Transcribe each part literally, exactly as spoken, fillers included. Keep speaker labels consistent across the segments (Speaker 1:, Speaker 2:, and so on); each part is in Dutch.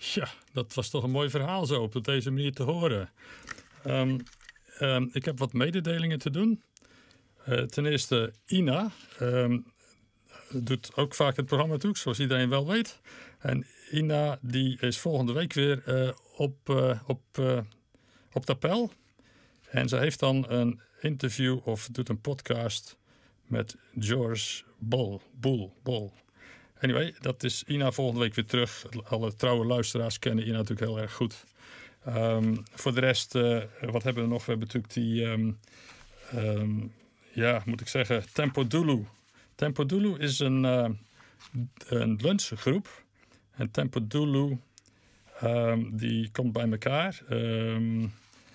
Speaker 1: Ja, dat was toch een mooi verhaal zo op deze manier te horen. Um, um, ik heb wat mededelingen te doen. Uh, ten eerste Ina um, doet ook vaak het programma toe, zoals iedereen wel weet. En Ina die is volgende week weer uh, op, uh, op, uh, op Tapel. En ze heeft dan een interview of doet een podcast met George Bol. Bol, Bol. Anyway, dat is Ina volgende week weer terug. Alle trouwe luisteraars kennen Ina natuurlijk heel erg goed. Um, voor de rest, uh, wat hebben we nog? We hebben natuurlijk die, um, um, ja, moet ik zeggen, Tempo Dulu. Tempo Dulu is een, uh, een lunchgroep. En Tempo Dulu, um, die komt bij elkaar. Um,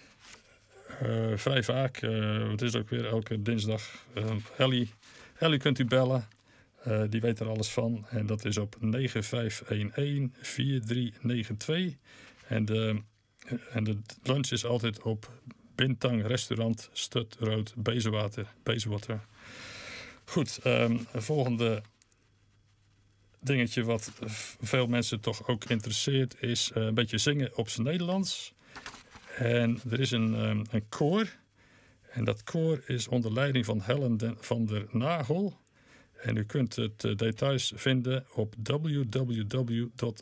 Speaker 1: uh, vrij vaak. Uh, het is ook weer elke dinsdag. Uh, Ellie, Ellie kunt u bellen. Uh, die weet er alles van. En dat is op negen vijf een een vier drie negen twee. En de, en de lunch is altijd op Bintang Restaurant Stut Rood Bezewater. Bezewater. Goed, um, volgende dingetje wat veel mensen toch ook interesseert is uh, een beetje zingen op zijn Nederlands. En er is een, um, een koor. En dat koor is onder leiding van Helen den, van der Nagel. En u kunt het uh, details vinden op w w w punt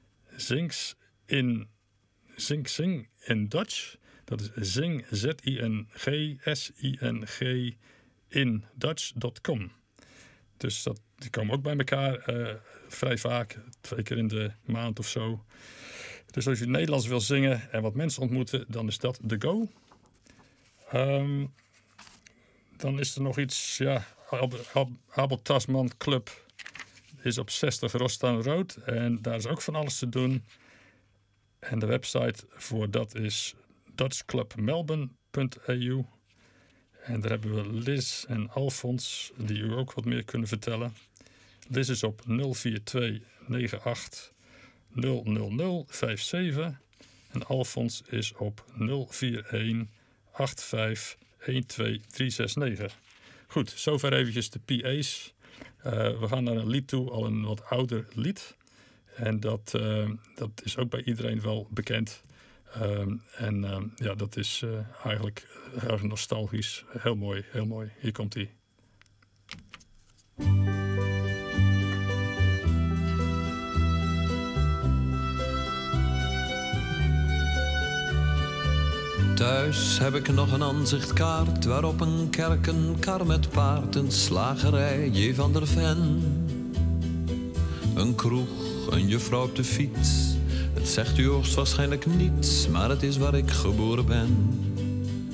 Speaker 1: zingsin Zing Zing in Dutch. Dat is zing, Z I N G S I N G in Dutch punt com. Dus dat, die komen ook bij elkaar uh, vrij vaak, twee keer in de maand of zo. Dus als je Nederlands wil zingen en wat mensen ontmoeten, dan is dat de go. Um, dan is er nog iets, ja, Abel Tasman Club is op zestig Rostaan Road en daar is ook van alles te doen. En de website voor dat is dutch club melbourne punt e u. En daar hebben we Liz en Alfons, die u ook wat meer kunnen vertellen. Liz is op nul vier twee negen acht nul nul nul vijf zeven. En Alfons is op nul vier een acht vijf een twee drie zes negen. Goed, zover eventjes de P A's. Uh, we gaan naar een lied toe, al een wat ouder lied. En dat, uh, dat is ook bij iedereen wel bekend. Um, en uh, ja, dat is uh, eigenlijk heel erg nostalgisch. Heel mooi, heel mooi. Hier komt ie.
Speaker 2: Thuis heb ik nog een aanzichtkaart waarop een kerk, een kar met paard, een slagerij, J. van der Ven. Een kroeg, een juffrouw op de fiets. Het zegt u hoogstwaarschijnlijk niets, maar het is waar ik geboren ben.